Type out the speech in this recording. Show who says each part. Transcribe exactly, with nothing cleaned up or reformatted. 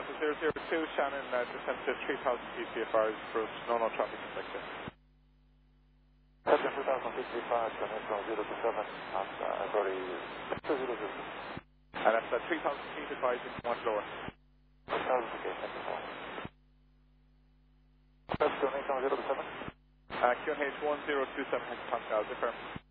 Speaker 1: Delta zero zero two, Shannon, uh, descent to three thousand P C F Rs, approach, no, no traffic detected.
Speaker 2: Delta two thousand fifty-five, Shannon from zero to seven, and uh, sorry, two zero zero.
Speaker 1: And that's uh, three thousand feet advising one lower.
Speaker 2: three thousand, okay, thank you. That's Q N H one zero two seven?
Speaker 1: Uh, Q N H one zero two seven hectopascal, different.